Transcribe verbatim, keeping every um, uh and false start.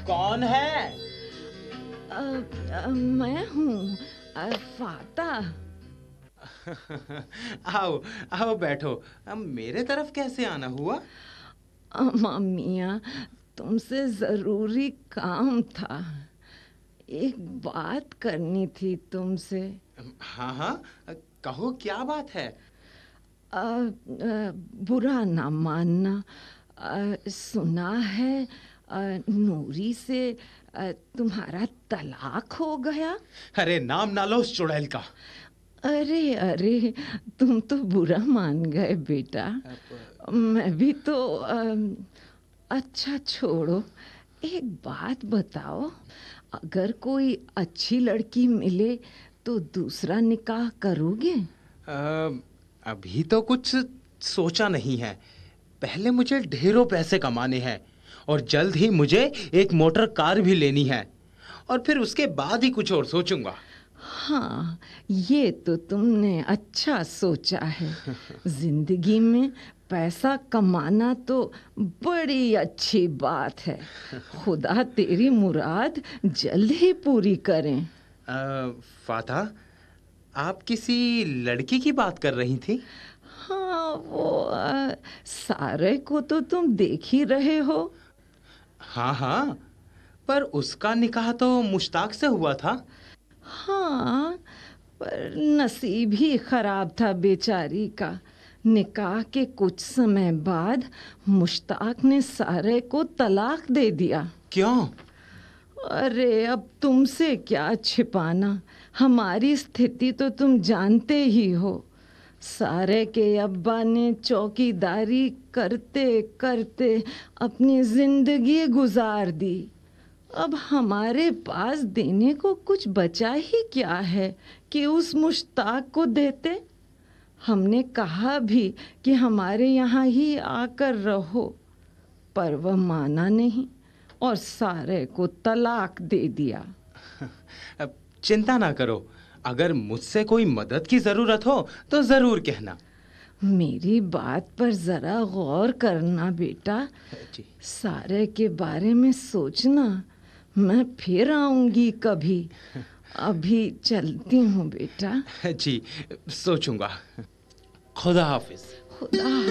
कौन है? अ, अ, मैं हूँ अ, फाता। आओ आओ बैठो। अब मेरे तरफ कैसे आना हुआ? अम्मा मियाँ, तुमसे जरूरी काम था। एक बात करनी थी तुमसे। हाँ हाँ, कहो क्या बात है? अ, अ, बुरा ना मानना। अ, सुना है अ, नूरी से अ, तुम्हारा तलाक हो गया। अरे नाम ना लो उस चुड़ैल का। अरे अरे, तुम तो बुरा मान गए बेटा। मैं भी तो अम, अच्छा छोड़ो, एक बात बताओ, अगर कोई अच्छी लड़की मिले तो दूसरा निकाह करोगे? अ, अभी तो कुछ सोचा नहीं है। पहले मुझे ढेरों पैसे कमाने हैं और जल्द ही मुझे एक मोटर कार भी लेनी है, और फिर उसके बाद ही कुछ और सोचूंगा। हाँ, ये तो तुमने अच्छा सोचा है। जिंदगी में पैसा कमाना तो बड़ी अच्छी बात है। खुदा तेरी मुराद जल्द ही पूरी करें। अ, फाता, आप किसी लड़की की बात कर रही थी? हाँ, वो आ, सारे को तो तुम देख ही रहे हो। हाँ हाँ, पर उसका निकाह तो मुश्ताक से हुआ था। हाँ, पर नसीब ही खराब था बेचारी का। निकाह के कुछ समय बाद मुश्ताक ने सारे को तलाक दे दिया। क्यों? अरे अब तुमसे क्या छिपाना, हमारी स्थिति तो तुम जानते ही हो। सारे के अब्बा ने चौकीदारी करते करते अपनी जिंदगी गुजार दी। अब हमारे पास देने को कुछ बचा ही क्या है कि उस मुश्ताक को देते। हमने कहा भी कि हमारे यहाँ ही आकर रहो, पर वह माना नहीं और सारे को तलाक दे दिया। अब चिंता ना करो, अगर मुझसे कोई मदद की जरूरत हो तो जरूर कहना। मेरी बात पर जरा गौर करना बेटा। जी सारे के बारे में सोचना। मैं फिर आऊंगी कभी। अभी चलती हूँ बेटा। जी, सोचूंगा। खुदा हाफिज। खुदा